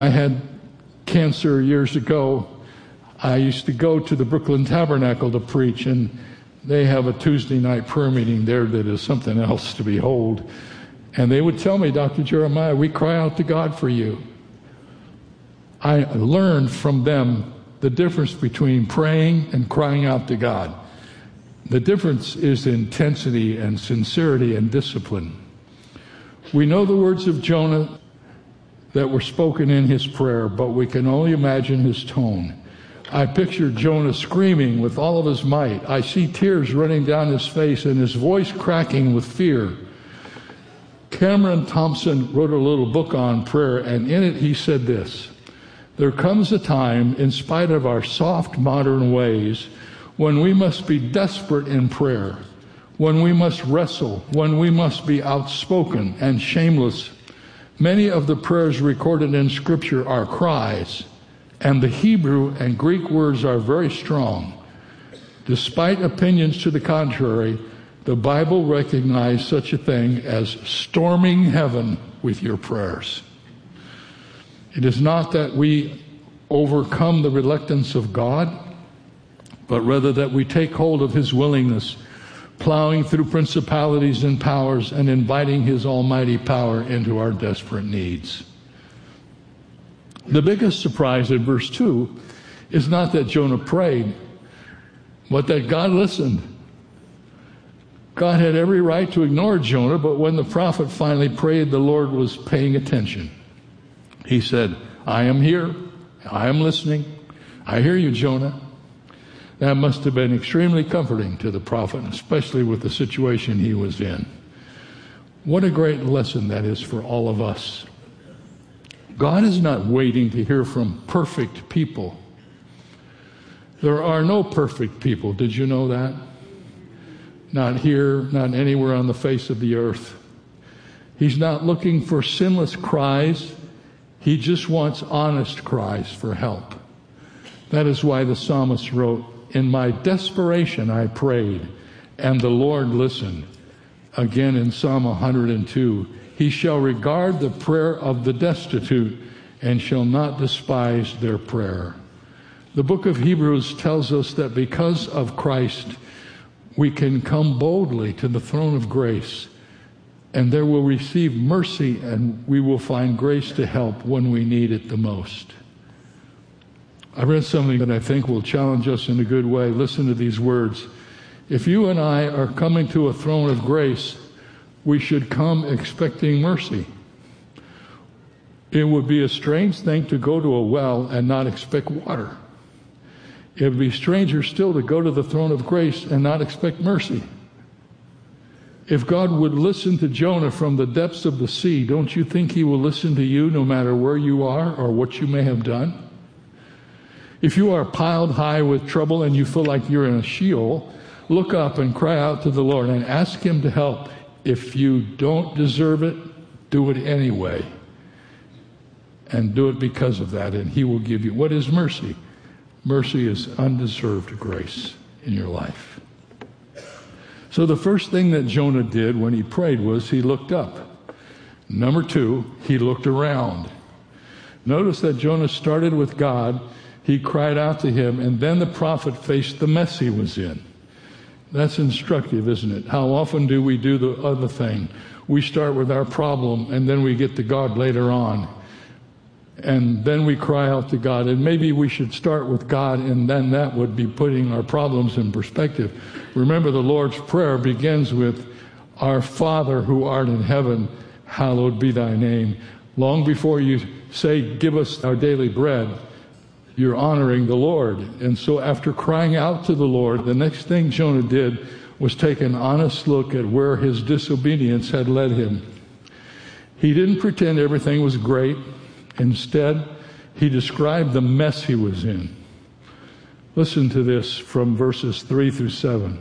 I had cancer years ago. I used to go to the Brooklyn Tabernacle to preach, and they have a Tuesday night prayer meeting there that is something else to behold. And they would tell me, Dr. Jeremiah, we cry out to God for you. I learned from them the difference between praying and crying out to God. The difference is intensity and sincerity and discipline. We know the words of Jonah that were spoken in his prayer, but we can only imagine his tone. I picture Jonah screaming with all of his might. I see tears running down his face and his voice cracking with fear. Cameron Thompson wrote a little book on prayer, and in it he said this: there comes a time, in spite of our soft modern ways, when we must be desperate in prayer, when we must wrestle, when we must be outspoken and shameless. Many of the prayers recorded in Scripture are cries, and the Hebrew and Greek words are very strong. Despite opinions to the contrary, the Bible recognizes such a thing as storming heaven with your prayers. It is not that we overcome the reluctance of God, but rather that we take hold of His willingness, plowing through principalities and powers and inviting His almighty power into our desperate needs. The biggest surprise in verse 2 is not that Jonah prayed, but that God listened. God had every right to ignore Jonah, but when the prophet finally prayed, the Lord was paying attention. He said, I am here. I am listening. I hear you, Jonah. That must have been extremely comforting to the prophet, especially with the situation he was in. What a great lesson that is for all of us. God is not waiting to hear from perfect people. There are no perfect people. Did you know that? Not here, not anywhere on the face of the earth. He's not looking for sinless cries. He just wants honest cries for help. That is why the psalmist wrote, in my desperation I prayed, and the Lord listened. Again in Psalm 102, He shall regard the prayer of the destitute and shall not despise their prayer. The book of Hebrews tells us that because of Christ, we can come boldly to the throne of grace, and there will receive mercy, and we will find grace to help when we need it the most. I read something that I think will challenge us in a good way. Listen to these words. If you and I are coming to a throne of grace, we should come expecting mercy. It would be a strange thing to go to a well and not expect water. It would be stranger still to go to the throne of grace and not expect mercy. If God would listen to Jonah from the depths of the sea, don't you think He will listen to you no matter where you are or what you may have done? If you are piled high with trouble and you feel like you're in a Sheol, look up and cry out to the Lord and ask Him to help. If you don't deserve it, do it anyway. And do it because of that, and He will give you. What is mercy? Mercy is undeserved grace in your life. So the first thing that Jonah did when he prayed was he looked up. Number 2, he looked around. Notice that Jonah started with God. He cried out to Him, and then the prophet faced the mess he was in. That's instructive, isn't it? How often do we do the other thing? We start with our problem, and then we get to God later on. And then we cry out to God. And maybe we should start with God, and then that would be putting our problems in perspective. Remember, the Lord's Prayer begins with, Our Father who art in heaven, hallowed be thy name. Long before you say, give us our daily bread, you're honoring the Lord. And so after crying out to the Lord, the next thing Jonah did was take an honest look at where his disobedience had led him. He didn't pretend everything was great. Instead, he described the mess he was in. Listen to this from verses 3 through 7.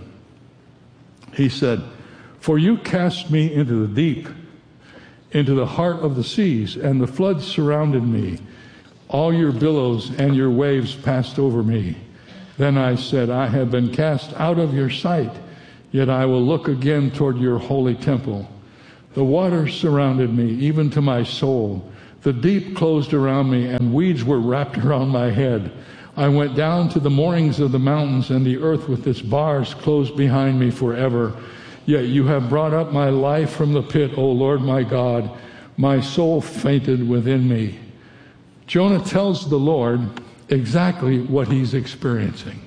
He said, For you cast me into the deep, into the heart of the seas, and the floods surrounded me. All your billows and your waves passed over me. Then I said, I have been cast out of your sight, yet I will look again toward your holy temple. The waters surrounded me, even to my soul. The deep closed around me, and weeds were wrapped around my head. I went down to the moorings of the mountains, and the earth with its bars closed behind me forever. Yet you have brought up my life from the pit, O Lord my God. My soul fainted within me. Jonah tells the Lord exactly what he's experiencing.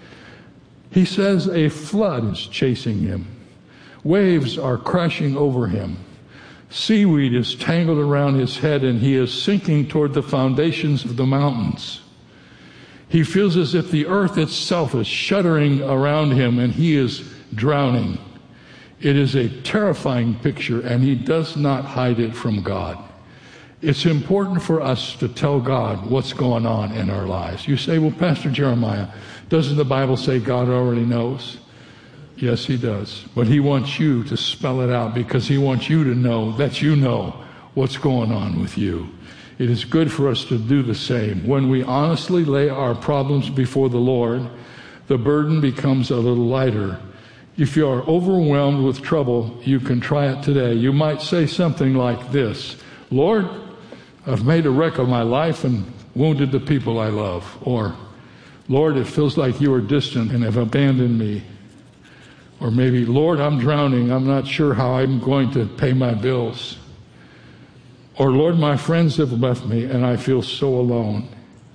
He says a flood is chasing him. Waves are crashing over him. Seaweed is tangled around his head, and he is sinking toward the foundations of the mountains. He feels as if the earth itself is shuddering around him, and he is drowning. It is a terrifying picture, and he does not hide it from God. It's important for us to tell God what's going on in our lives. You say, well, Pastor Jeremiah, doesn't the Bible say God already knows? Yes, he does. But he wants you to spell it out, because he wants you to know that you know what's going on with you. It is good for us to do the same. When we honestly lay our problems before the Lord, the burden becomes a little lighter. If you are overwhelmed with trouble, you can try it today. You might say something like this: Lord, I've made a wreck of my life and wounded the people I love. Or, Lord, it feels like you are distant and have abandoned me. Or maybe, Lord, I'm drowning. I'm not sure how I'm going to pay my bills. Or, Lord, my friends have left me and I feel so alone.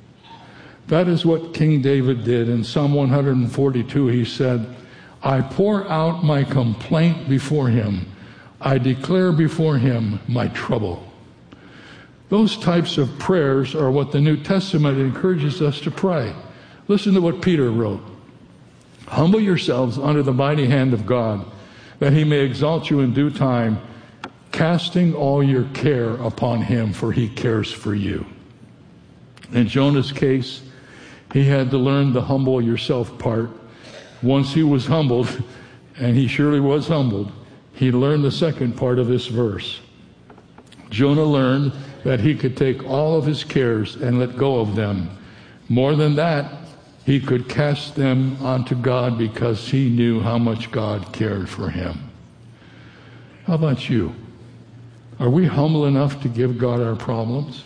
That is what King David did. In Psalm 142, he said, I pour out my complaint before him. I declare before him my trouble. Those types of prayers are what the New Testament encourages us to pray. Listen to what Peter wrote. Humble yourselves under the mighty hand of God, that he may exalt you in due time, casting all your care upon him, for he cares for you. In Jonah's case, he had to learn the humble yourself part. Once he was humbled, and he surely was humbled, he learned the second part of this verse. Jonah learned that he could take all of his cares and let go of them. More than that, he could cast them onto God, because he knew how much God cared for him. How about you? Are we humble enough to give God our problems?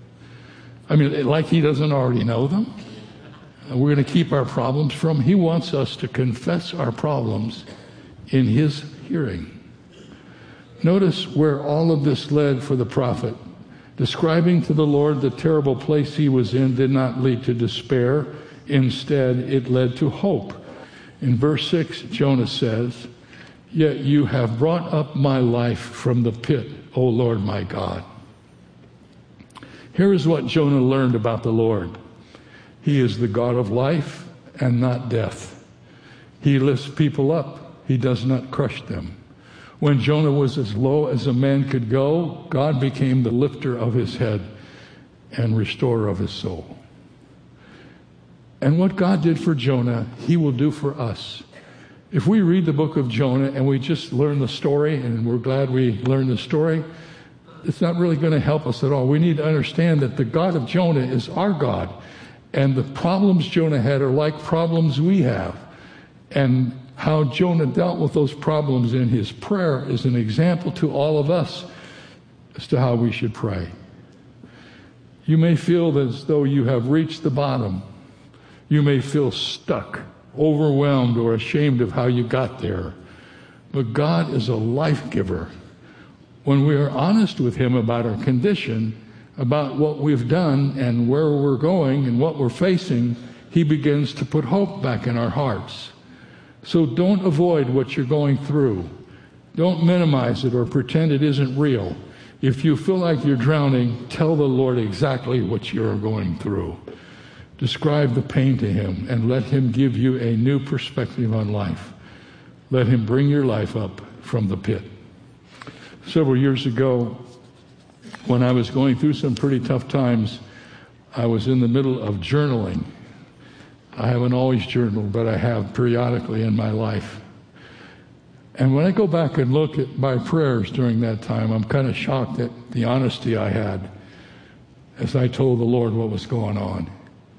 I mean, like he doesn't already know them? We're going to keep our problems from him. He wants us to confess our problems in his hearing. Notice where all of this led for the prophet. Describing to the Lord the terrible place he was in did not lead to despair. Instead, it led to hope. In verse 6, Jonah says, Yet you have brought up my life from the pit, O Lord my God. Here is what Jonah learned about the Lord. He is the God of life and not death. He lifts people up. He does not crush them. When Jonah was as low as a man could go, God became the lifter of his head and restorer of his soul. And what God did for Jonah, he will do for us. If we read the book of Jonah and we just learn the story, and we're glad we learned the story, it's not really going to help us at all. We need to understand that the God of Jonah is our God. And the problems Jonah had are like problems we have. And how Jonah dealt with those problems in his prayer is an example to all of us as to how we should pray. You may feel as though you have reached the bottom. You may feel stuck, overwhelmed, or ashamed of how you got there. But God is a life giver. When we are honest with him about our condition, about what we've done and where we're going and what we're facing, he begins to put hope back in our hearts. So don't avoid what you're going through. Don't minimize it or pretend it isn't real. If you feel like you're drowning, tell the Lord exactly what you're going through. Describe the pain to him and let him give you a new perspective on life. Let him bring your life up from the pit. Several years ago, when I was going through some pretty tough times, I was in the middle of journaling. I haven't always journaled, but I have periodically in my life. And when I go back and look at my prayers during that time, I'm kind of shocked at the honesty I had as I told the Lord what was going on.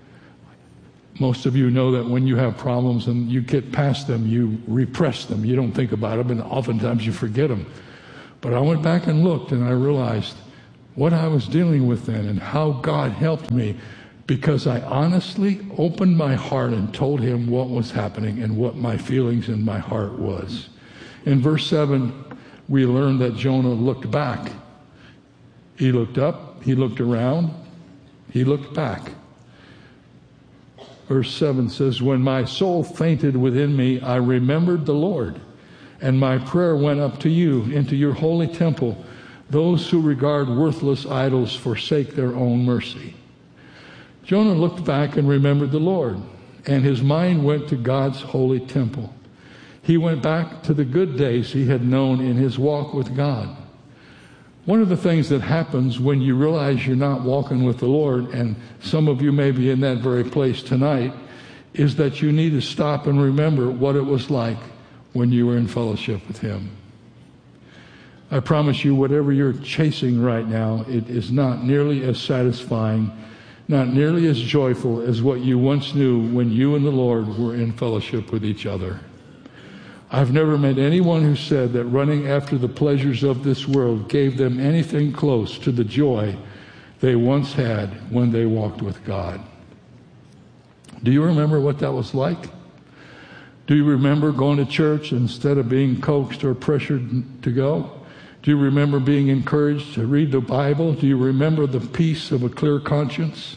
Most of you know that when you have problems and you get past them, you repress them. You don't think about them, and oftentimes you forget them. But I went back and looked, and I realized what I was dealing with then and how God helped me, because I honestly opened my heart and told him what was happening and what my feelings in my heart was. In verse 7, we learned that Jonah looked back. He looked up, he looked around, he looked back. Verse 7 says, when my soul fainted within me, I remembered the Lord, and my prayer went up to you into your holy temple. Those who regard worthless idols forsake their own mercy. Jonah looked back and remembered the Lord, and his mind went to God's holy temple. He went back to the good days he had known in his walk with God. One of the things that happens when you realize you're not walking with the Lord, and some of you may be in that very place tonight, is that you need to stop and remember what it was like when you were in fellowship with him. I promise you, whatever you're chasing right now, it is not nearly as satisfying, not nearly as joyful as what you once knew when you and the Lord were in fellowship with each other. I've never met anyone who said that running after the pleasures of this world gave them anything close to the joy they once had when they walked with God. Do you remember what that was like? Do you remember going to church instead of being coaxed or pressured to go? Do you remember being encouraged to read the Bible? Do you remember the peace of a clear conscience?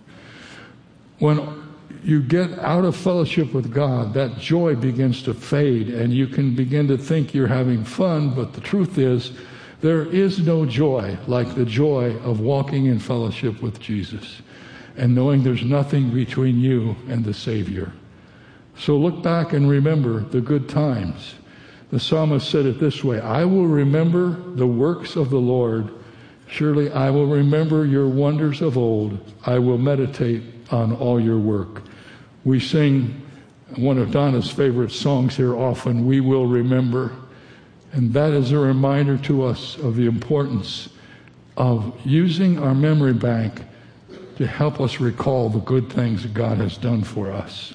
When you get out of fellowship with God, that joy begins to fade, and you can begin to think you're having fun, but the truth is, there is no joy like the joy of walking in fellowship with Jesus and knowing there's nothing between you and the Savior. So look back and remember the good times. The psalmist said it this way, I will remember the works of the Lord. Surely I will remember your wonders of old. I will meditate on all your work. We sing one of Donna's favorite songs here often, We Will Remember. And that is a reminder to us of the importance of using our memory bank to help us recall the good things that God has done for us.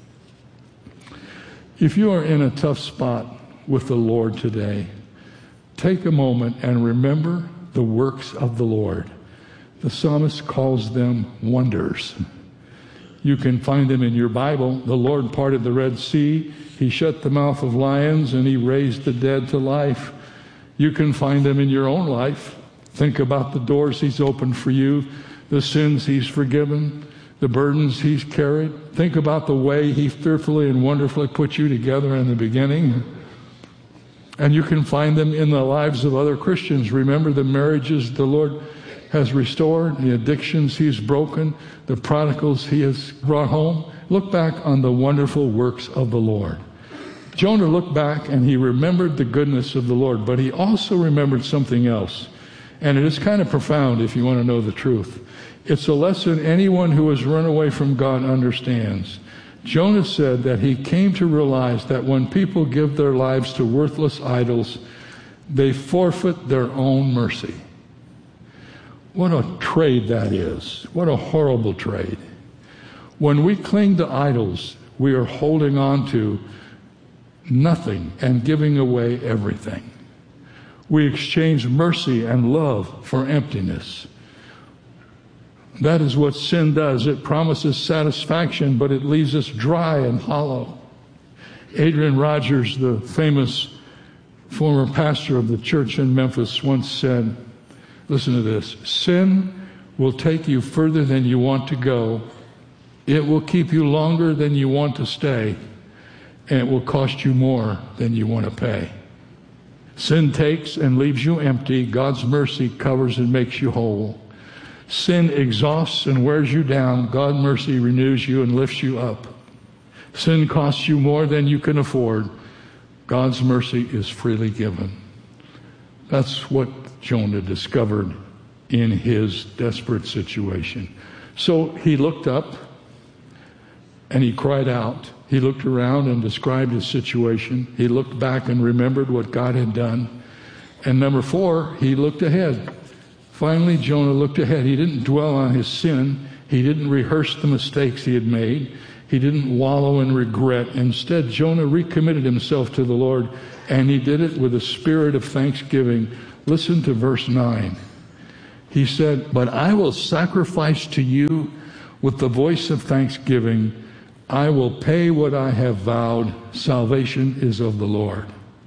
If you are in a tough spot with the Lord today, take a moment and remember the works of the Lord. The psalmist calls them wonders. You can find them in your Bible. The Lord parted the Red Sea. He shut the mouth of lions, and he raised the dead to life. You can find them in your own life. Think about the doors he's opened for you, the sins he's forgiven, the burdens he's carried. Think about the way he fearfully and wonderfully put you together in the beginning. And you can find them in the lives of other Christians. Remember the marriages the Lord has restored, the addictions he's broken, the prodigals he has brought home. Look back on the wonderful works of the Lord. Jonah looked back and he remembered the goodness of the Lord, but he also remembered something else. And it is kind of profound if you want to know the truth. It's a lesson anyone who has run away from God understands. Jonah said that he came to realize that when people give their lives to worthless idols, they forfeit their own mercy. What a trade that is. What a horrible trade. When we cling to idols, we are holding on to nothing and giving away everything. We exchange mercy and love for emptiness. That is what sin does. It promises satisfaction, but it leaves us dry and hollow. Adrian Rogers, the famous former pastor of the church in Memphis, once said, listen to this, sin will take you further than you want to go. It will keep you longer than you want to stay, and it will cost you more than you want to pay. Sin takes and leaves you empty. God's mercy covers and makes you whole. Sin exhausts and wears you down. God's mercy renews you and lifts you up. Sin costs you more than you can afford. God's mercy is freely given. That's what Jonah discovered in his desperate situation. So he looked up and he cried out. He looked around and described his situation. He looked back and remembered what God had done. And number 4, he looked ahead. Finally, Jonah looked ahead. He didn't dwell on his sin. He didn't rehearse the mistakes he had made. He didn't wallow in regret. Instead, Jonah recommitted himself to the Lord, and he did it with a spirit of thanksgiving. Listen to verse 9. He said, "But I will sacrifice to you with the voice of thanksgiving. I will pay what I have vowed. Salvation is of the Lord."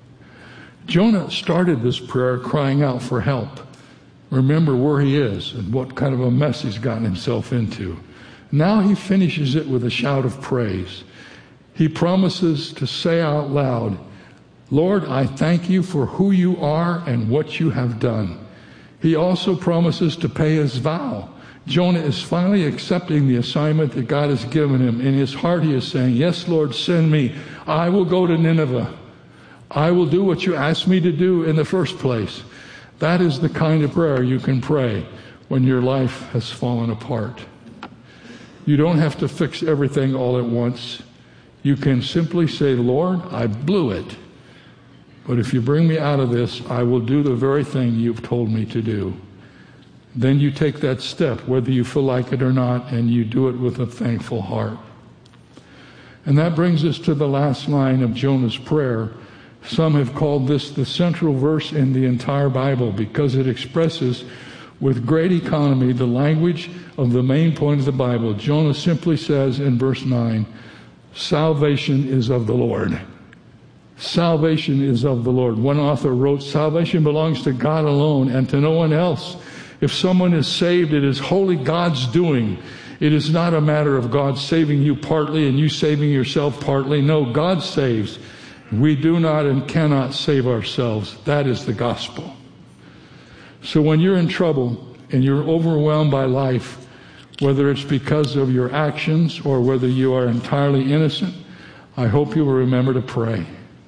Jonah started this prayer crying out for help. Remember where he is and what kind of a mess he's gotten himself into. Now he finishes it with a shout of praise. He promises to say out loud, "Lord, I thank you for who you are and what you have done." He also promises to pay his vow. Jonah is finally accepting the assignment that God has given him. In his heart he is saying, "Yes, Lord, send me. I will go to Nineveh. I will do what you asked me to do in the first place." That is the kind of prayer you can pray when your life has fallen apart. You don't have to fix everything all at once. You can simply say, "Lord, I blew it. But if you bring me out of this, I will do the very thing you've told me to do." Then you take that step, whether you feel like it or not, and you do it with a thankful heart. And that brings us to the last line of Jonah's prayer. Some have called this the central verse in the entire Bible because it expresses with great economy the language of the main point of the Bible. Jonah simply says in verse 9, "Salvation is of the Lord." Salvation is of the Lord. One author wrote, "Salvation belongs to God alone and to no one else. If someone is saved, it is wholly God's doing. It is not a matter of God saving you partly and you saving yourself partly. No, God saves. We do not and cannot save ourselves." That is the gospel. So when you're in trouble and you're overwhelmed by life, whether it's because of your actions or whether you are entirely innocent, I hope you will remember to pray.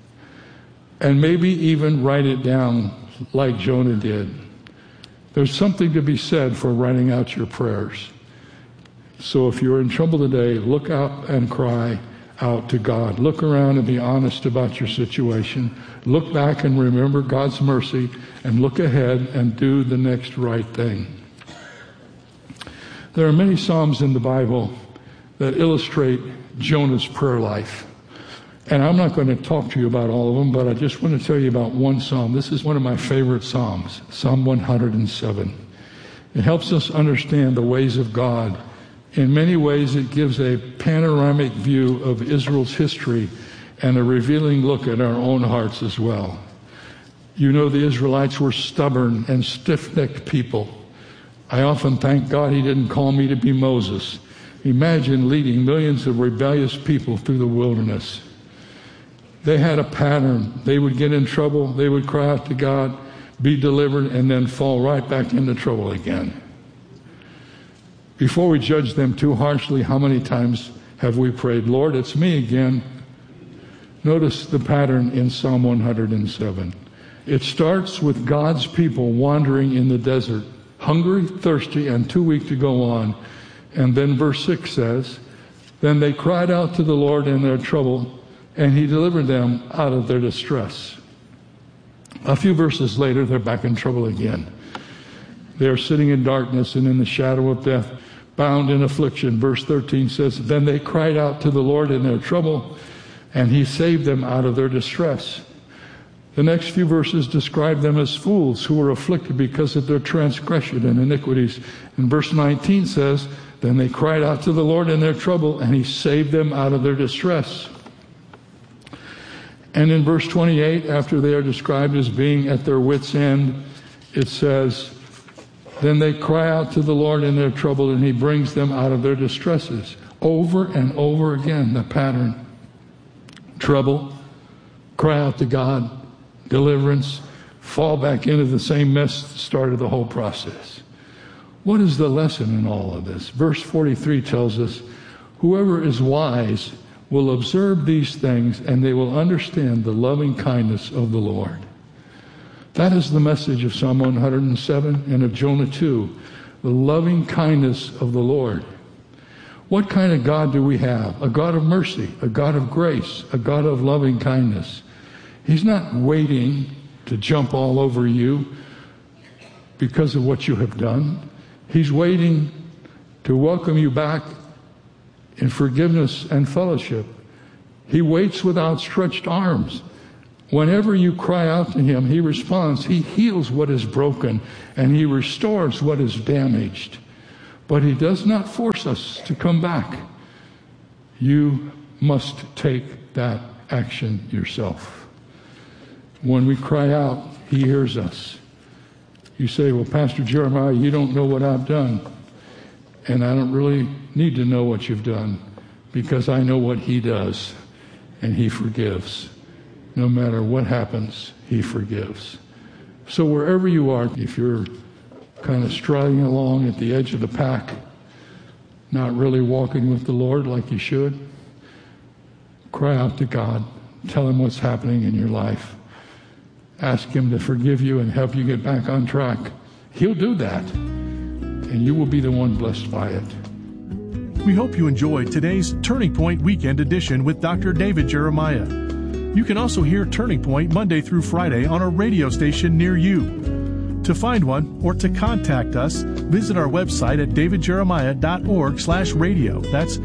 And maybe even write it down like Jonah did. There's something to be said for writing out your prayers. So if you're in trouble today, look out and cry out to God. Look around and be honest about your situation. Look back and remember God's mercy, and look ahead and do the next right thing. There are many Psalms in the Bible that illustrate Jonah's prayer life. And I'm not going to talk to you about all of them, but I just want to tell you about one Psalm. This is one of my favorite Psalms, Psalm 107. It helps us understand the ways of God. In many ways, it gives a panoramic view of Israel's history and a revealing look at our own hearts as well. You know, the Israelites were stubborn and stiff-necked people. I often thank God he didn't call me to be Moses. Imagine leading millions of rebellious people through the wilderness. They had a pattern. They would get in trouble, they would cry out to God, be delivered, and then fall right back into trouble again. Before we judge them too harshly, how many times have we prayed, "Lord, it's me again"? Notice the pattern in Psalm 107. It starts with God's people wandering in the desert, hungry, thirsty, and too weak to go on. And then verse 6 says, "Then they cried out to the Lord in their trouble, and he delivered them out of their distress." A few verses later, they're back in trouble again. They're sitting in darkness and in the shadow of death, bound in affliction. Verse 13 says, "Then they cried out to the Lord in their trouble, and he saved them out of their distress." The next few verses describe them as fools who were afflicted because of their transgression and iniquities. And verse 19 says, "Then they cried out to the Lord in their trouble, and he saved them out of their distress." And in verse 28, after they are described as being at their wits' end, it says, "Then they cry out to the Lord in their trouble, and he brings them out of their distresses." Over and over again, the pattern. Trouble, cry out to God, deliverance, fall back into the same mess that started the whole process. What is the lesson in all of this? Verse 43 tells us, "Whoever is wise will observe these things, and they will understand the loving kindness of the Lord." That is the message of Psalm 107 and of Jonah 2, the loving kindness of the Lord. What kind of God do we have? A God of mercy, a God of grace, a God of loving kindness. He's not waiting to jump all over you because of what you have done. He's waiting to welcome you back in forgiveness and fellowship. He waits with outstretched arms. Whenever you cry out to him, he responds. He heals what is broken, and he restores what is damaged. But he does not force us to come back. You must take that action yourself. When we cry out, he hears us. You say, well, Pastor Jeremiah, you don't know what I've done. And I don't really need to know what you've done, because I know what he does, and he forgives. No matter what happens, he forgives. So wherever you are, if you're kind of striding along at the edge of the pack, not really walking with the Lord like you should, cry out to God. Tell him what's happening in your life. Ask him to forgive you and help you get back on track. He'll do that, and you will be the one blessed by it. We hope you enjoyed today's Turning Point Weekend Edition with Dr. David Jeremiah. You can also hear Turning Point Monday through Friday on a radio station near you. To find one or to contact us, visit our website at davidjeremiah.org/radio. That's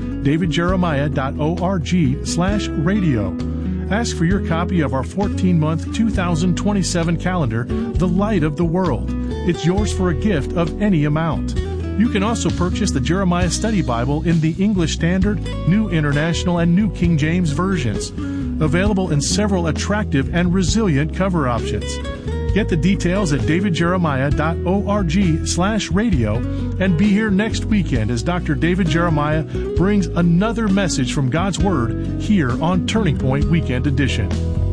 davidjeremiah.org/radio. Ask for your copy of our 14-month 2027 calendar, The Light of the World. It's yours for a gift of any amount. You can also purchase the Jeremiah Study Bible in the English Standard, New International, and New King James versions, available in several attractive and resilient cover options. Get the details at davidjeremiah.org/radio and be here next weekend as Dr. David Jeremiah brings another message from God's Word here on Turning Point Weekend Edition.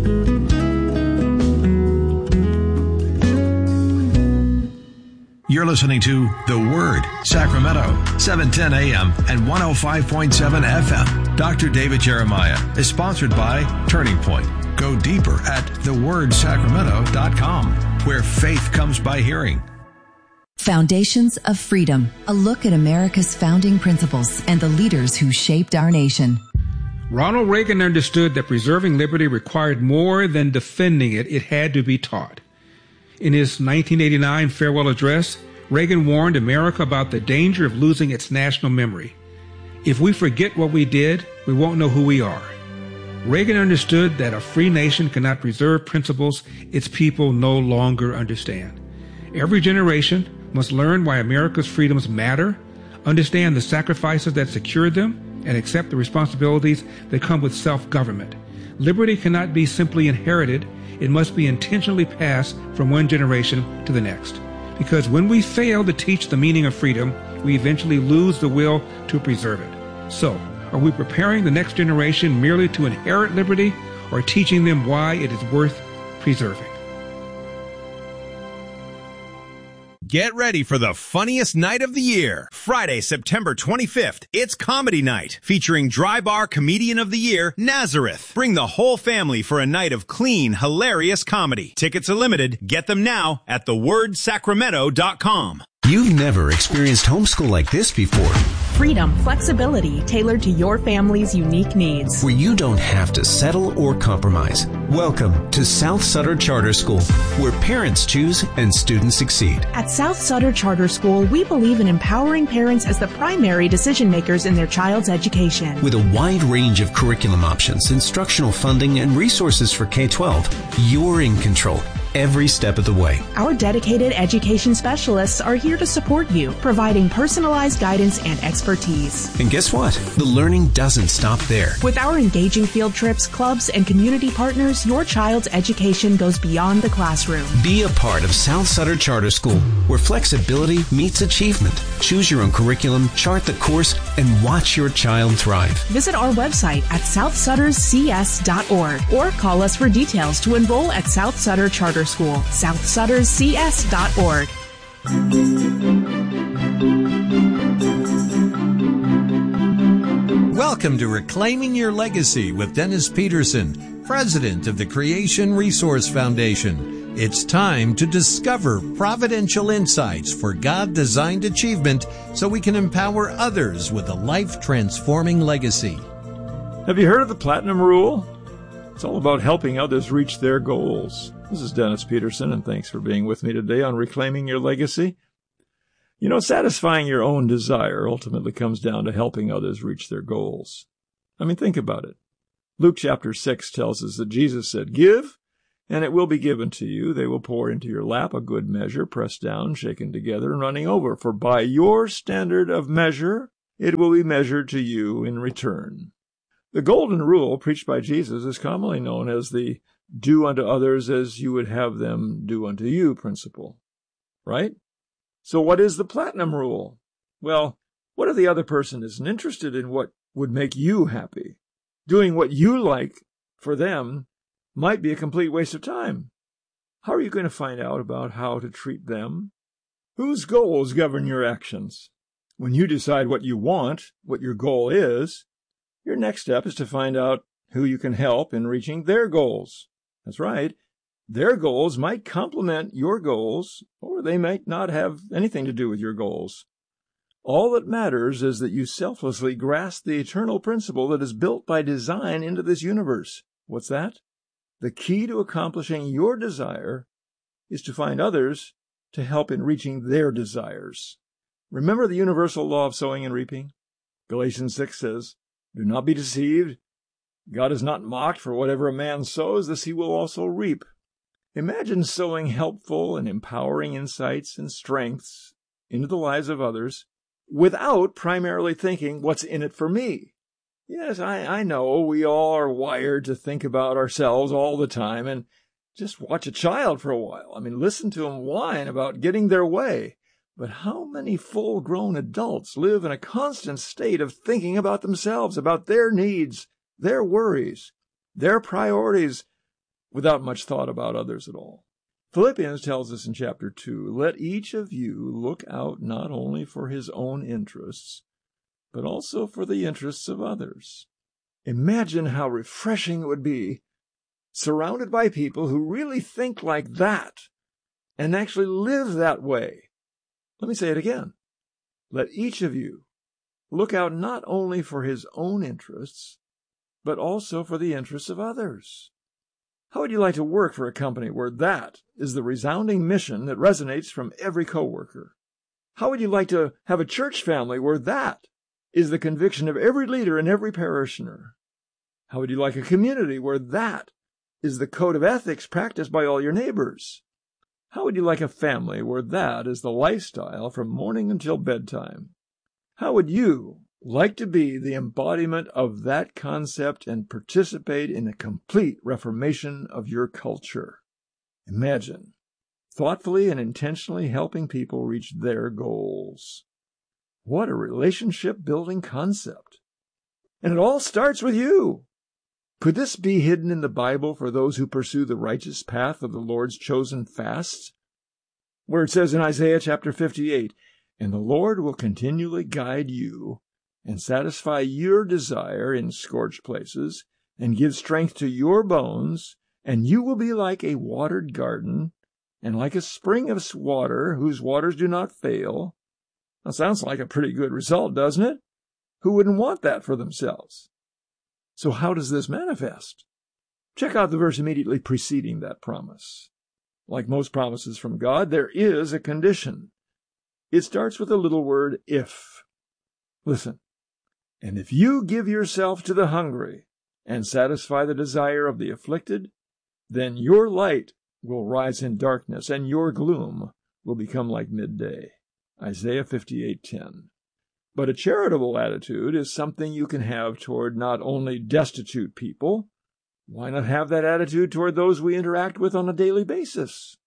You're listening to The Word, Sacramento, 710 AM and 105.7 FM. Dr. David Jeremiah is sponsored by Turning Point. Go deeper at thewordsacramento.com, where faith comes by hearing. Foundations of Freedom, a look at America's founding principles and the leaders who shaped our nation. Ronald Reagan understood that preserving liberty required more than defending it. It had to be taught. In his 1989 farewell address, Reagan warned America about the danger of losing its national memory. If we forget what we did, we won't know who we are. Reagan understood that a free nation cannot preserve principles its people no longer understand. Every generation must learn why America's freedoms matter, understand the sacrifices that secured them, and accept the responsibilities that come with self-government. Liberty cannot be simply inherited. It must be intentionally passed from one generation to the next. Because when we fail to teach the meaning of freedom, we eventually lose the will to preserve it. So, are we preparing the next generation merely to inherit liberty, or teaching them why it is worth preserving? Get ready for the funniest night of the year. Friday, September 25th, it's Comedy Night, featuring Dry Bar Comedian of the Year, Nazareth. Bring the whole family for a night of clean, hilarious comedy. Tickets are limited. Get them now at thewordsacramento.com. You've never experienced homeschool like this before. Freedom, flexibility, tailored to your family's unique needs. Where you don't have to settle or compromise. Welcome to South Sutter Charter School, where parents choose and students succeed. At South Sutter Charter School, we believe in empowering parents as the primary decision makers in their child's education. With a wide range of curriculum options, instructional funding, and resources for K-12, you're in control every step of the way. Our dedicated education specialists are here to support you, providing personalized guidance and expertise. And guess what? The learning doesn't stop there. With our engaging field trips, clubs, and community partners, your child's education goes beyond the classroom. Be a part of South Sutter Charter School, where flexibility meets achievement. Choose your own curriculum, chart the course, and watch your child thrive. Visit our website at southsutterscs.org or call us for details to enroll at South Sutter Charter School, southsutterscs.org. Welcome to Reclaiming Your Legacy with Dennis Peterson, President of the Creation Resource Foundation. It's time to discover providential insights for God-designed achievement so we can empower others with a life-transforming legacy. Have you heard of the Platinum Rule? It's all about helping others reach their goals. This is Dennis Peterson, and thanks for being with me today on Reclaiming Your Legacy. You know, satisfying your own desire ultimately comes down to helping others reach their goals. I mean, think about it. Luke chapter 6 tells us that Jesus said, "Give, and it will be given to you. They will pour into your lap a good measure, pressed down, shaken together, and running over. For by your standard of measure, it will be measured to you in return. The golden rule preached by Jesus is commonly known as the do unto others as you would have them do unto you principle. Right? So what is the platinum rule? Well, what if the other person isn't interested in what would make you happy? Doing what you like for them might be a complete waste of time. How are you going to find out about how to treat them? Whose goals govern your actions? When you decide what you want, what your goal is, your next step is to find out who you can help in reaching their goals. That's right. Their goals might complement your goals, or they might not have anything to do with your goals. All that matters is that you selflessly grasp the eternal principle that is built by design into this universe. What's that? The key to accomplishing your desire is to find others to help in reaching their desires. Remember the universal law of sowing and reaping? Galatians 6 says, "Do not be deceived. God is not mocked, for whatever a man sows, this he will also reap." Imagine sowing helpful and empowering insights and strengths into the lives of others without primarily thinking, what's in it for me? Yes, I know we all are wired to think about ourselves all the time, and just watch a child for a while. I mean, listen to them whine about getting their way. But how many full-grown adults live in a constant state of thinking about themselves, about their needs, their worries, their priorities, without much thought about others at all? Philippians tells us in chapter 2, "Let each of you look out not only for his own interests, but also for the interests of others." Imagine how refreshing it would be surrounded by people who really think like that and actually live that way. Let me say it again. Let each of you look out not only for his own interests, but also for the interests of others. How would you like to work for a company where that is the resounding mission that resonates from every coworker? How would you like to have a church family where that is the conviction of every leader and every parishioner? How would you like a community where that is the code of ethics practiced by all your neighbors? How would you like a family where that is the lifestyle from morning until bedtime? How would you like to be the embodiment of that concept and participate in a complete reformation of your culture? Imagine thoughtfully and intentionally helping people reach their goals. What a relationship-building concept. And it all starts with you. Could this be hidden in the Bible for those who pursue the righteous path of the Lord's chosen fasts? Where it says in Isaiah chapter 58, "And the Lord will continually guide you and satisfy your desire in scorched places and give strength to your bones, and you will be like a watered garden and like a spring of water whose waters do not fail." That sounds like a pretty good result, doesn't it? Who wouldn't want that for themselves? So how does this manifest? Check out the verse immediately preceding that promise. Like most promises from God, there is a condition. It starts with a little word, if. Listen. "And if you give yourself to the hungry and satisfy the desire of the afflicted, then your light will rise in darkness, and your gloom will become like midday." Isaiah 58:10. But a charitable attitude is something you can have toward not only destitute people. Why not have that attitude toward those we interact with on a daily basis?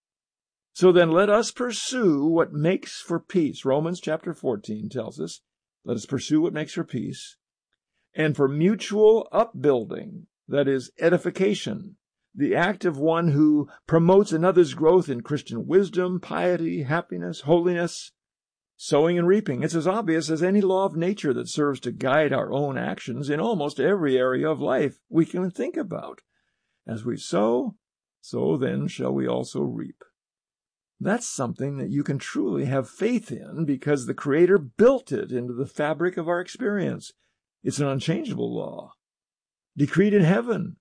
So then let us pursue what makes for peace. Romans chapter 14 tells us, let us pursue what makes for peace, and for mutual upbuilding, that is, edification, the act of one who promotes another's growth in Christian wisdom, piety, happiness, holiness. Sowing and reaping, it's as obvious as any law of nature that serves to guide our own actions in almost every area of life we can think about. As we sow, so then shall we also reap. That's something that you can truly have faith in because the Creator built it into the fabric of our experience. It's an unchangeable law, decreed in heaven.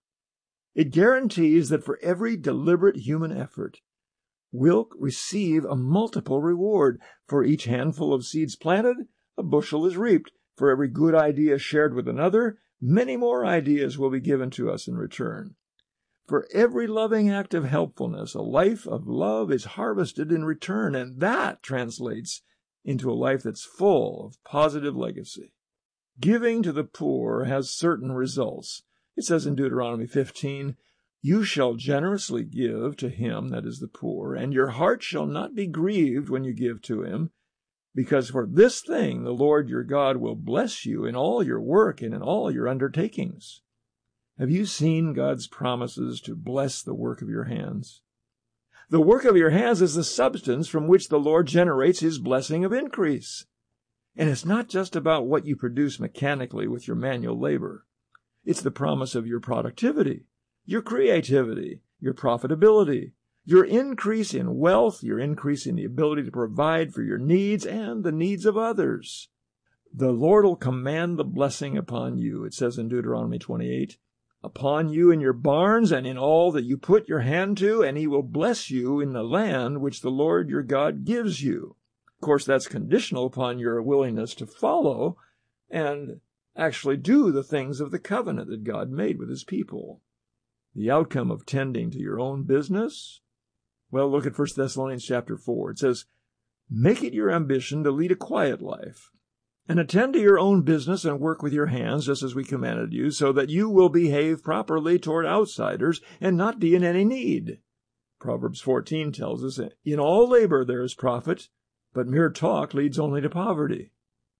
It guarantees that for every deliberate human effort, we'll receive a multiple reward. For each handful of seeds planted, a bushel is reaped. For every good idea shared with another, many more ideas will be given to us in return. For every loving act of helpfulness, a life of love is harvested in return, and that translates into a life that's full of positive legacy. Giving to the poor has certain results. It says in Deuteronomy 15, "You shall generously give to him that is the poor, and your heart shall not be grieved when you give to him, because for this thing the Lord your God will bless you in all your work and in all your undertakings." Have you seen God's promises to bless the work of your hands? The work of your hands is the substance from which the Lord generates his blessing of increase. And it's not just about what you produce mechanically with your manual labor. It's the promise of your productivity, your creativity, your profitability, your increase in wealth, your increase in the ability to provide for your needs and the needs of others. The Lord will command the blessing upon you, it says in Deuteronomy 28, upon you in your barns and in all that you put your hand to, and he will bless you in the land which the Lord your God gives you. Of course, that's conditional upon your willingness to follow and actually do the things of the covenant that God made with his people. The outcome of tending to your own business? Well, look at 1 Thessalonians chapter 4. It says, "Make it your ambition to lead a quiet life, and attend to your own business and work with your hands, just as we commanded you, so that you will behave properly toward outsiders and not be in any need." Proverbs 14 tells us, "In all labor there is profit, but mere talk leads only to poverty."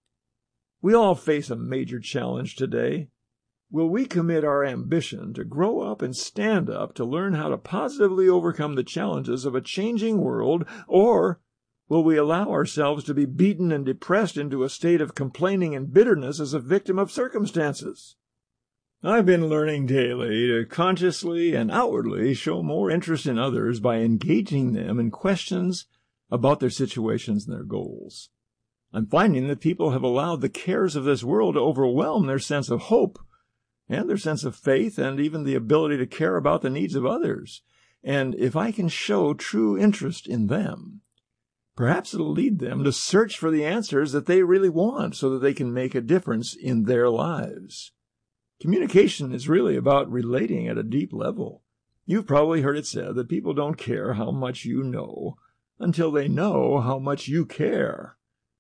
We all face a major challenge today. Will we commit our ambition to grow up and stand up to learn how to positively overcome the challenges of a changing world, or will we allow ourselves to be beaten and depressed into a state of complaining and bitterness as a victim of circumstances? I've been learning daily to consciously and outwardly show more interest in others by engaging them in questions about their situations and their goals. I'm finding that people have allowed the cares of this world to overwhelm their sense of hope and their sense of faith and even the ability to care about the needs of others. And if I can show true interest in them, perhaps it'll lead them to search for the answers that they really want so that they can make a difference in their lives. Communication is really about relating at a deep level. You've probably heard it said that people don't care how much you know until they know how much you care.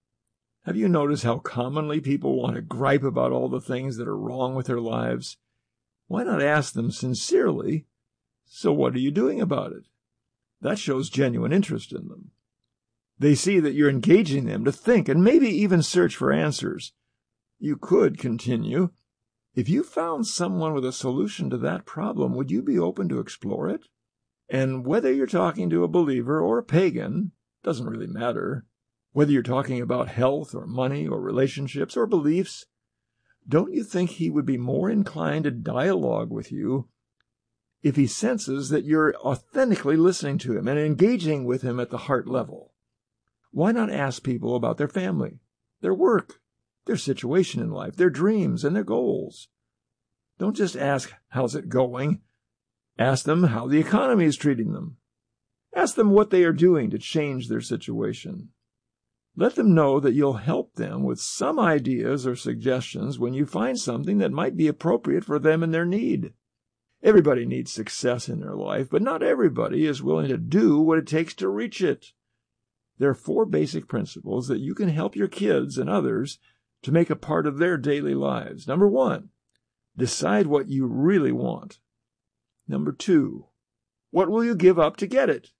Have you noticed how commonly people want to gripe about all the things that are wrong with their lives? Why not ask them sincerely, "So what are you doing about it?" That shows genuine interest in them. They see that you're engaging them to think and maybe even search for answers. You could continue, "If you found someone with a solution to that problem, would you be open to explore it?" And whether you're talking to a believer or a pagan, doesn't really matter. Whether you're talking about health or money or relationships or beliefs, don't you think he would be more inclined to dialogue with you if he senses that you're authentically listening to him and engaging with him at the heart level? Why not ask people about their family, their work, their situation in life, their dreams, and their goals? Don't just ask, "How's it going?" Ask them how the economy is treating them. Ask them what they are doing to change their situation. Let them know that you'll help them with some ideas or suggestions when you find something that might be appropriate for them and their need. Everybody needs success in their life, but not everybody is willing to do what it takes to reach it. There are 4 basic principles that you can help your kids and others to make a part of their daily lives. Number 1, decide what you really want. Number 2, what will you give up to get it?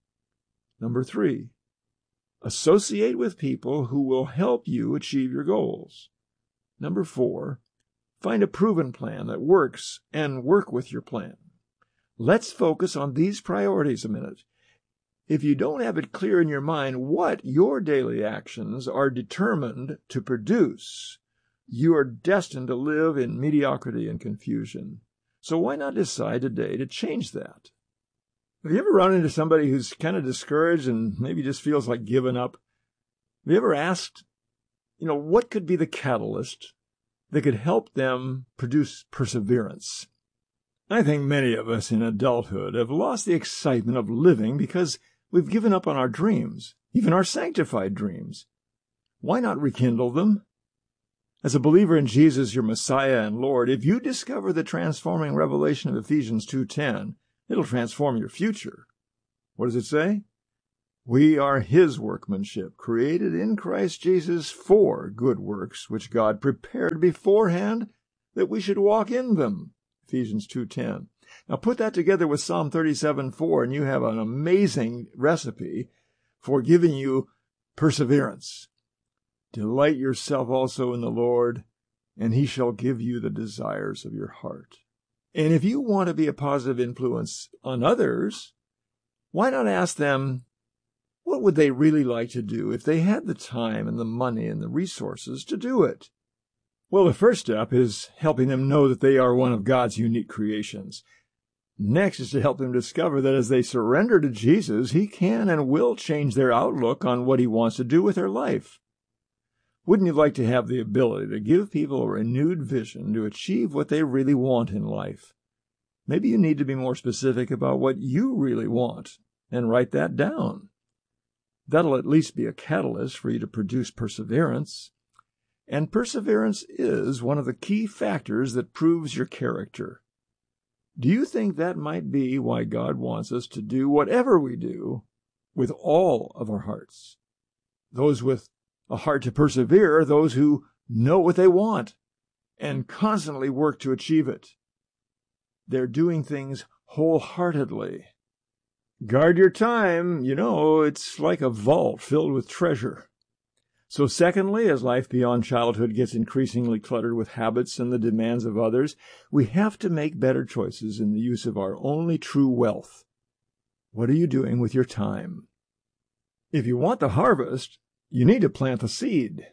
Number 3, associate with people who will help you achieve your goals. Number 4, find a proven plan that works and work with your plan. Let's focus on these priorities a minute. If you don't have it clear in your mind what your daily actions are determined to produce, you are destined to live in mediocrity and confusion. So why not decide today to change that? Have you ever run into somebody who's kind of discouraged and maybe just feels like giving up? Have you ever asked, what could be the catalyst that could help them produce perseverance? I think many of us in adulthood have lost the excitement of living because we've given up on our dreams, even our sanctified dreams. Why not rekindle them? As a believer in Jesus, your Messiah and Lord, if you discover the transforming revelation of Ephesians 2:10, It'll transform your future. What does it say? We are His workmanship, created in Christ Jesus for good works, which God prepared beforehand that we should walk in them. Ephesians 2:10. Now put that together with Psalm 37:4, and you have an amazing recipe for giving you perseverance. Delight yourself also in the Lord, and He shall give you the desires of your heart. And if you want to be a positive influence on others, why not ask them, what would they really like to do if they had the time and the money and the resources to do it? Well, the first step is helping them know that they are one of God's unique creations. Next is to help them discover that as they surrender to Jesus, He can and will change their outlook on what He wants to do with their life. Wouldn't you like to have the ability to give people a renewed vision to achieve what they really want in life? Maybe you need to be more specific about what you really want and write that down. That'll at least be a catalyst for you to produce perseverance. And perseverance is one of the key factors that proves your character. Do you think that might be why God wants us to do whatever we do with all of our hearts? Those with a heart to persevere are those who know what they want and constantly work to achieve it. They're doing things wholeheartedly. Guard your time. It's like a vault filled with treasure. So secondly, as life beyond childhood gets increasingly cluttered with habits and the demands of others, we have to make better choices in the use of our only true wealth. What are you doing with your time? If you want the harvest, you need to plant the seed.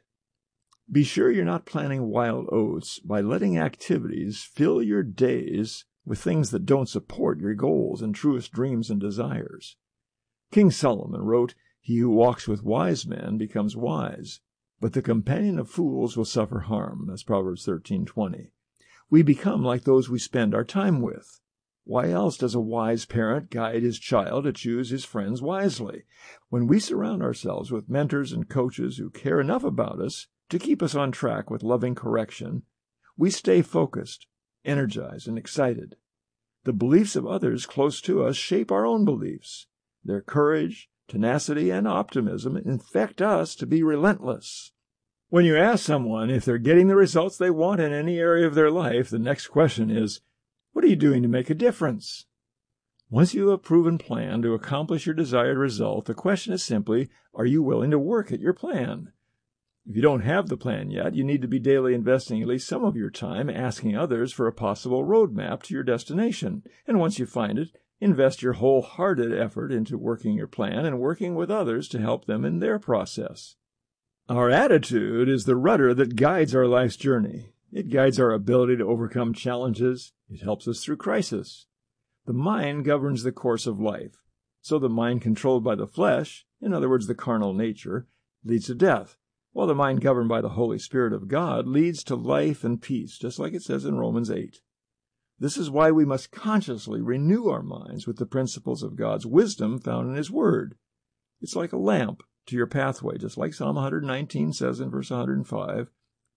Be sure you're not planting wild oats by letting activities fill your days with things that don't support your goals and truest dreams and desires. King Solomon wrote, "He who walks with wise men becomes wise, but the companion of fools will suffer harm." That's Proverbs 13:20. We become like those we spend our time with. Why else does a wise parent guide his child to choose his friends wisely? When we surround ourselves with mentors and coaches who care enough about us to keep us on track with loving correction, we stay focused, energized, and excited. The beliefs of others close to us shape our own beliefs. Their courage, tenacity, and optimism infect us to be relentless. When you ask someone if they're getting the results they want in any area of their life, the next question is, what are you doing to make a difference? Once you have a proven plan to accomplish your desired result, the question is simply, are you willing to work at your plan? If you don't have the plan yet, you need to be daily investing at least some of your time asking others for a possible roadmap to your destination. And once you find it, invest your wholehearted effort into working your plan and working with others to help them in their process. Our attitude is the rudder that guides our life's journey. It guides our ability to overcome challenges. It helps us through crisis. The mind governs the course of life. So the mind controlled by the flesh, in other words, the carnal nature, leads to death, while the mind governed by the Holy Spirit of God leads to life and peace, just like it says in Romans 8. This is why we must consciously renew our minds with the principles of God's wisdom found in His Word. It's like a lamp to your pathway, just like Psalm 119 says in verse 105.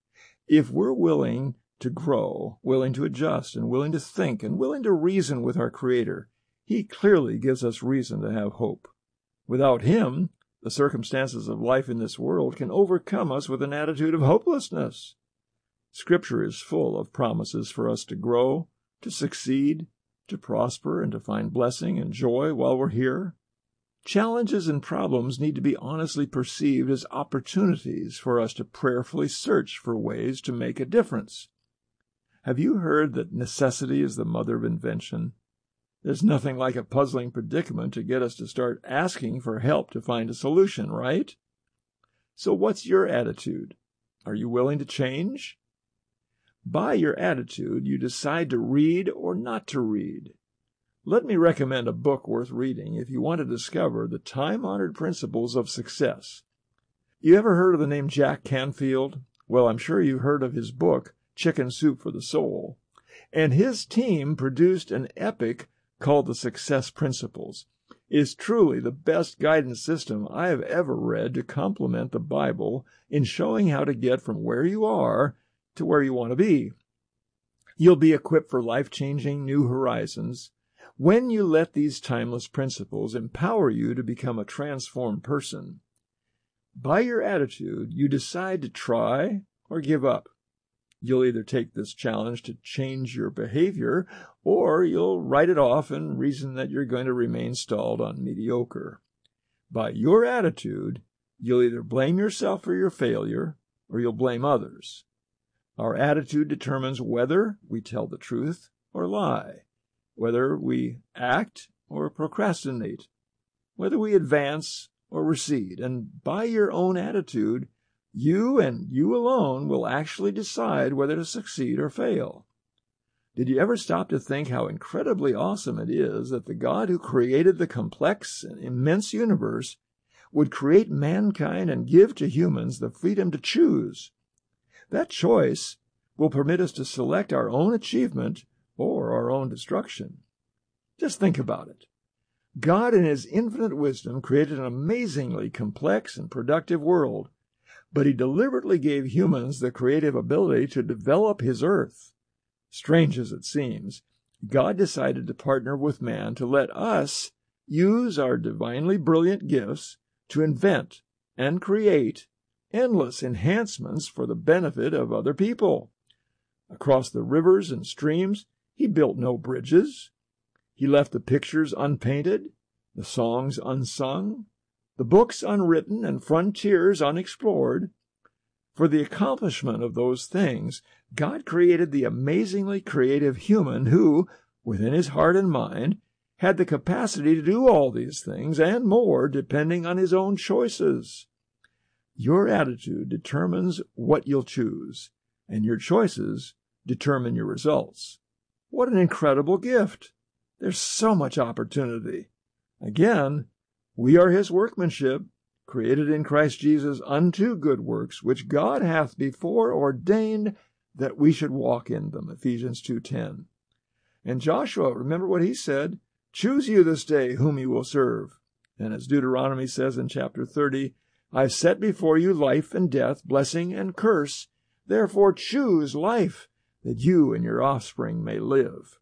If we're willing to grow, willing to adjust, and willing to think, and willing to reason with our Creator, He clearly gives us reason to have hope. Without Him, the circumstances of life in this world can overcome us with an attitude of hopelessness. Scripture is full of promises for us to grow, to succeed, to prosper, and to find blessing and joy while we're here. Challenges and problems need to be honestly perceived as opportunities for us to prayerfully search for ways to make a difference. Have you heard that necessity is the mother of invention? There's nothing like a puzzling predicament to get us to start asking for help to find a solution, right? So what's your attitude? Are you willing to change? By your attitude, you decide to read or not to read. Let me recommend a book worth reading if you want to discover the time-honored principles of success. You ever heard of the name Jack Canfield? Well, I'm sure you've heard of his book, Chicken Soup for the Soul. And his team produced an epic called The Success Principles. It is truly the best guidance system I have ever read to complement the Bible in showing how to get from where you are to where you want to be. You'll be equipped for life-changing new horizons When you let these timeless principles empower you to become a transformed person, by your attitude, you decide to try or give up. You'll either take this challenge to change your behavior, or you'll write it off and reason that you're going to remain stalled on mediocre. By your attitude, you'll either blame yourself for your failure, or you'll blame others. Our attitude determines whether we tell the truth or lie, whether we act or procrastinate, whether we advance or recede. And by your own attitude, you and you alone will actually decide whether to succeed or fail. Did you ever stop to think how incredibly awesome it is that the God who created the complex and immense universe would create mankind and give to humans the freedom to choose? That choice will permit us to select our own achievement or our own destruction. Just think about it. God in His infinite wisdom created an amazingly complex and productive world, but He deliberately gave humans the creative ability to develop His earth. Strange as it seems, God decided to partner with man to let us use our divinely brilliant gifts to invent and create endless enhancements for the benefit of other people. Across the rivers and streams, He built no bridges. He left the pictures unpainted, the songs unsung, the books unwritten, and frontiers unexplored. For the accomplishment of those things, God created the amazingly creative human who, within his heart and mind, had the capacity to do all these things and more depending on his own choices. Your attitude determines what you'll choose, and your choices determine your results. What an incredible gift! There's so much opportunity. Again, we are His workmanship, created in Christ Jesus unto good works, which God hath before ordained that we should walk in them. Ephesians 2:10. And Joshua, remember what he said, choose you this day whom you will serve. And as Deuteronomy says in chapter 30, I've set before you life and death, blessing and curse. Therefore choose life, that you and your offspring may live.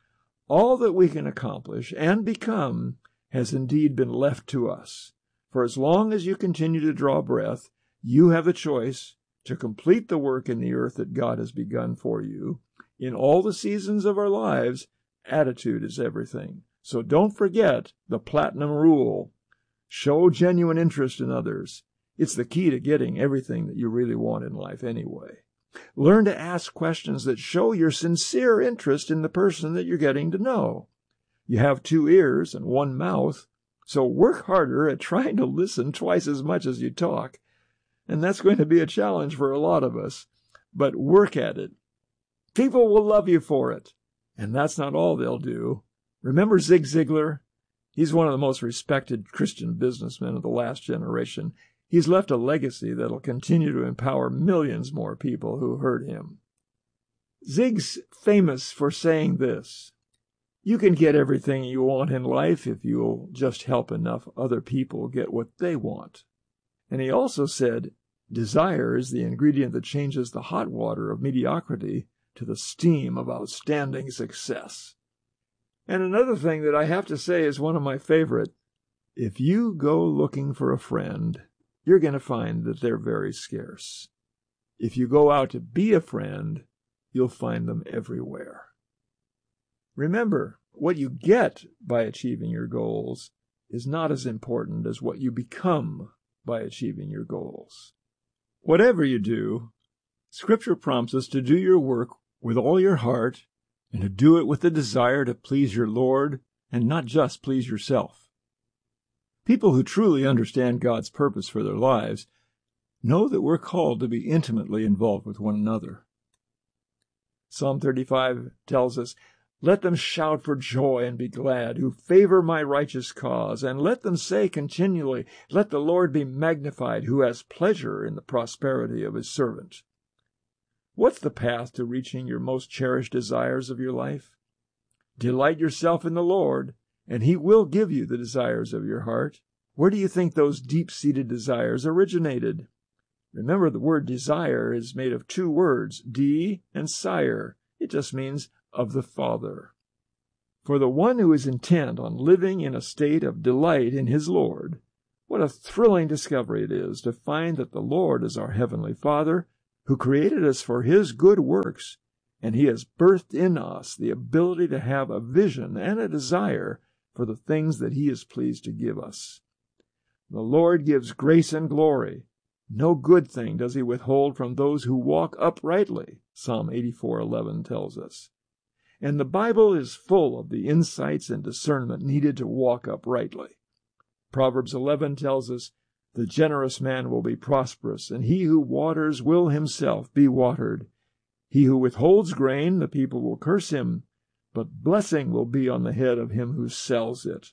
All that we can accomplish and become has indeed been left to us. For as long as you continue to draw breath, you have the choice to complete the work in the earth that God has begun for you. In all the seasons of our lives, attitude is everything. So don't forget the platinum rule. Show genuine interest in others. It's the key to getting everything that you really want in life anyway. Learn to ask questions that show your sincere interest in the person that you're getting to know. You have 2 ears and 1 mouth, so work harder at trying to listen twice as much as you talk. And that's going to be a challenge for a lot of us, but work at it. People will love you for it, and that's not all they'll do. Remember Zig Ziglar? He's one of the most respected Christian businessmen of the last generation. He's left a legacy that'll continue to empower millions more people who heard him. Zig's famous for saying this: you can get everything you want in life if you'll just help enough other people get what they want. And he also said, desire is the ingredient that changes the hot water of mediocrity to the steam of outstanding success. And another thing that I have to say is one of my favorite. If you go looking for a friend, you're going to find that they're very scarce. If you go out to be a friend, you'll find them everywhere. Remember, what you get by achieving your goals is not as important as what you become by achieving your goals. Whatever you do, Scripture prompts us to do your work with all your heart and to do it with the desire to please your Lord and not just please yourself. People who truly understand God's purpose for their lives know that we're called to be intimately involved with one another. Psalm 35 tells us, let them shout for joy and be glad who favor my righteous cause, and let them say continually, let the Lord be magnified who has pleasure in the prosperity of his servant. What's the path to reaching your most cherished desires of your life? Delight yourself in the Lord, and he will give you the desires of your heart. Where do you think those deep-seated desires originated? Remember, the word desire is made of 2 words, D and sire. It just means of the Father. For the one who is intent on living in a state of delight in his Lord, what a thrilling discovery it is to find that the Lord is our Heavenly Father, who created us for His good works, and He has birthed in us the ability to have a vision and a desire for the things that He is pleased to give us. The Lord gives grace and glory. No good thing does He withhold from those who walk uprightly, Psalm 84:11 tells us. And the Bible is full of the insights and discernment needed to walk uprightly. Proverbs 11 tells us, "The generous man will be prosperous, and he who waters will himself be watered. He who withholds grain, the people will curse him, but blessing will be on the head of him who sells it."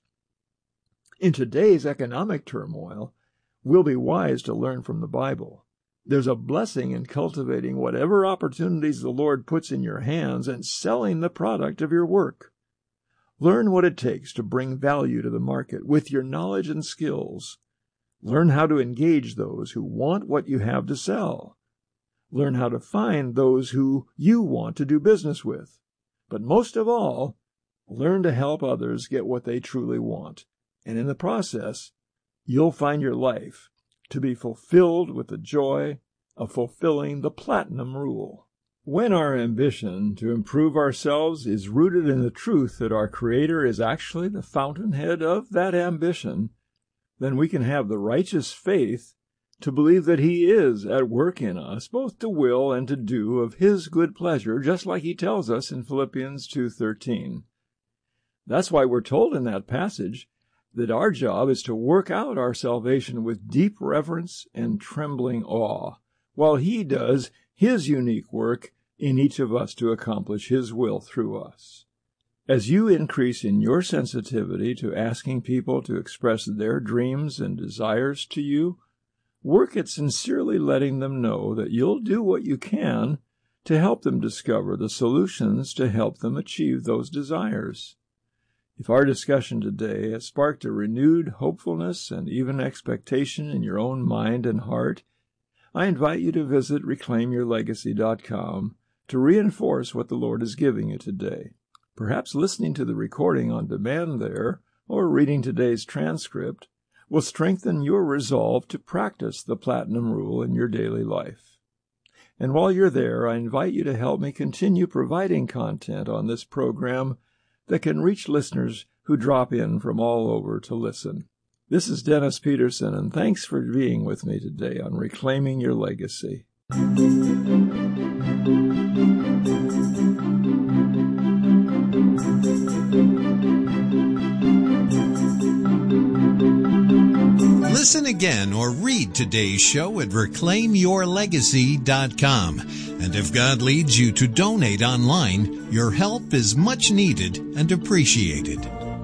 In today's economic turmoil, we'll be wise to learn from the Bible. There's a blessing in cultivating whatever opportunities the Lord puts in your hands and selling the product of your work. Learn what it takes to bring value to the market with your knowledge and skills. Learn how to engage those who want what you have to sell. Learn how to find those who you want to do business with. But most of all, learn to help others get what they truly want. And in the process, you'll find your life to be fulfilled with the joy of fulfilling the Platinum Rule. When our ambition to improve ourselves is rooted in the truth that our Creator is actually the fountainhead of that ambition, then we can have the righteous faith to believe that He is at work in us, both to will and to do of His good pleasure, just like He tells us in Philippians 2:13. That's why we're told in that passage that our job is to work out our salvation with deep reverence and trembling awe, while He does His unique work in each of us to accomplish His will through us. As you increase in your sensitivity to asking people to express their dreams and desires to you, work at sincerely letting them know that you'll do what you can to help them discover the solutions to help them achieve those desires. If our discussion today has sparked a renewed hopefulness and even expectation in your own mind and heart, I invite you to visit ReclaimYourLegacy.com to reinforce what the Lord is giving you today. Perhaps listening to the recording on demand there, or reading today's transcript, will strengthen your resolve to practice the Platinum Rule in your daily life. And while you're there, I invite you to help me continue providing content on this program that can reach listeners who drop in from all over to listen. This is Dennis Peterson, and thanks for being with me today on Reclaiming Your Legacy. Listen again or read today's show at ReclaimYourLegacy.com. And if God leads you to donate online, your help is much needed and appreciated.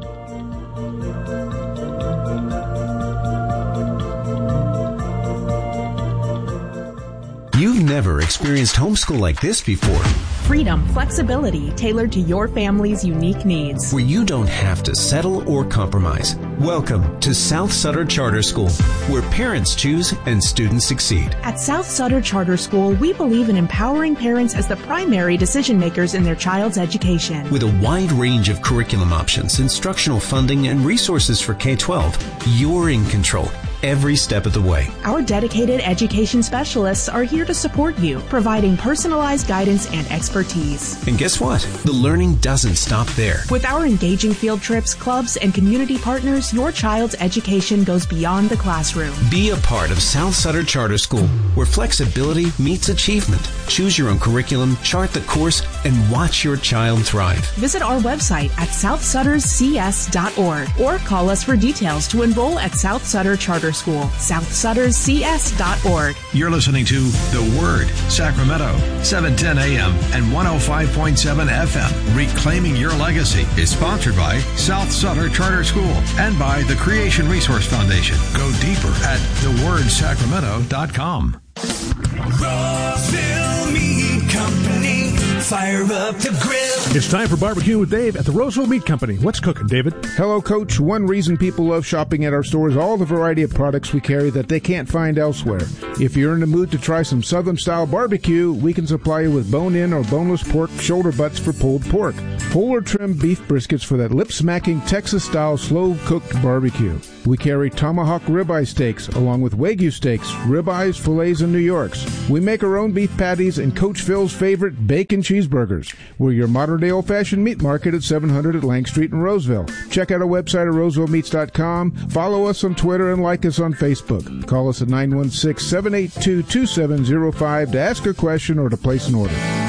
You've never experienced homeschool like this before. Freedom, flexibility tailored to your family's unique needs. Where you don't have to settle or compromise. Welcome to South Sutter Charter School, where parents choose and students succeed. At South Sutter Charter School, we believe in empowering parents as the primary decision makers in their child's education. With a wide range of curriculum options, instructional funding, and resources for K-12, you're in control every step of the way. Our dedicated education specialists are here to support you, providing personalized guidance and expertise. And guess what? The learning doesn't stop there. With our engaging field trips, clubs, and community partners, your child's education goes beyond the classroom. Be a part of South Sutter Charter School, where flexibility meets achievement. Choose your own curriculum, chart the course, and watch your child thrive. Visit our website at southsutterscs.org or call us for details to enroll at South Sutter Charter School, southsutterscs.org. You're listening to The Word, Sacramento, 710 AM and 105.7 FM. Reclaiming Your Legacy is sponsored by South Sutter Charter School and by the Creation Resource Foundation. Go deeper at thewordsacramento.com. Roseville Meat Company, fire up the grill. It's time for Barbecue with Dave at the Roseville Meat Company. What's cooking, David? Hello, Coach. One reason people love shopping at our store is all the variety of products we carry that they can't find elsewhere. If you're in the mood to try some Southern-style barbecue, we can supply you with bone-in or boneless pork shoulder butts for pulled pork. Fuller trim beef briskets for that lip-smacking Texas-style slow-cooked barbecue. We carry tomahawk ribeye steaks, along with Wagyu steaks, ribeyes, fillets, and New Yorks. We make our own beef patties and Coach Phil's favorite bacon cheeseburgers. We're your modern-day old-fashioned meat market at 700 at Lang Street in Roseville. Check out our website at rosevillemeats.com. Follow us on Twitter and like us on Facebook. Call us at 916-782-2705 to ask a question or to place an order.